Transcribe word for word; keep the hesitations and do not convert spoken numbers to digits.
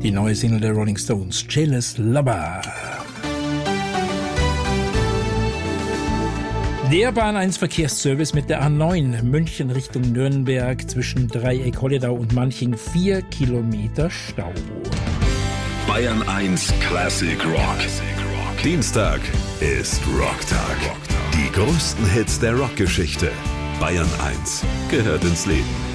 Die neue Single der Rolling Stones, Jealous Lover. Der Bahn eins Verkehrsservice mit der A neun München Richtung Nürnberg zwischen Dreieck Holledau und Manching. Vier Kilometer Stau. Bayern eins Classic Rock. Dienstag ist Rocktag. Die größten Hits der Rockgeschichte. Bayern eins gehört ins Leben.